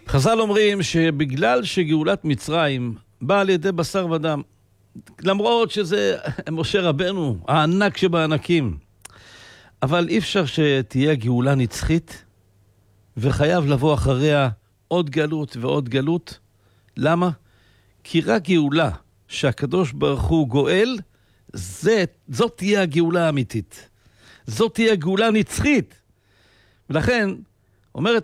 חז"ל אומרים שבגלל שגאולת מצרים באה על ידי בשר ודם, למרות שזה משה רבנו, הענק שבענקים, אבל אי אפשר שתהיה גאולה נצחית, וחייב לבוא אחריה עוד גלות ועוד גלות. למה? כי רק גאולה שהקדוש ברוך הוא גואל, זאת תהיה הגאולה האמיתית. זאת תהיה גאולה נצחית. ולכן, אומרת